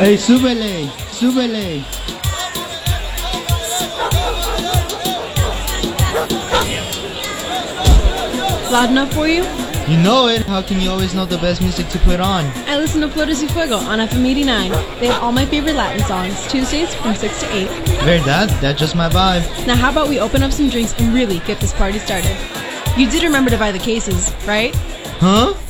Hey, súbele, súbele. Loud enough for you? You know it. How can you always know the best music to put on? I listen to Flores y Fuego on FM 89. They have all my favorite Latin songs, Tuesdays from 6 to 8. Verdad, that's just my vibe. Now how about we open up some drinks and really get this party started? You did remember to buy the cases, right? Huh?